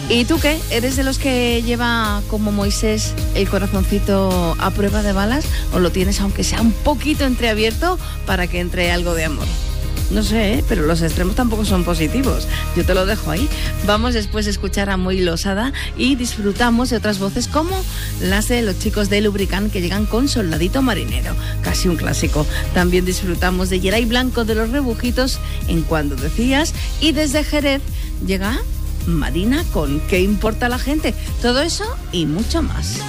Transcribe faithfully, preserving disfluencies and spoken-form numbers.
¿Y tú qué? ¿Eres de los que lleva como Moisés el corazoncito a prueba de balas o lo tienes aunque sea un poquito entreabierto para que entre algo de amor? No sé, ¿eh? Pero los extremos tampoco son positivos. Yo te lo dejo ahí. Vamos después a escuchar a Muy Losada y disfrutamos de otras voces como las de los chicos de Lubricant que llegan con Soldadito Marinero, casi un clásico. También disfrutamos de Geray Blanco de Los Rebujitos en Cuando Decías, y desde Jerez llega Marina con ¿Qué importa la gente? Todo eso y mucho más.